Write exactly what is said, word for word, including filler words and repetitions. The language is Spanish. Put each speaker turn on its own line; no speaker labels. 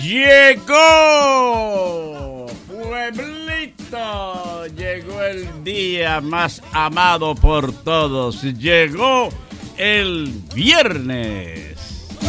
Llegó, pueblito, llegó el día más amado por todos, llegó el viernes.